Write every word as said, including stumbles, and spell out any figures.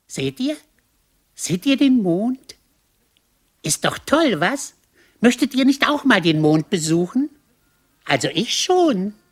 Seht ihr? Seht ihr den Mond? Ist doch toll, was? Möchtet ihr nicht auch mal den Mond besuchen? Also ich schon.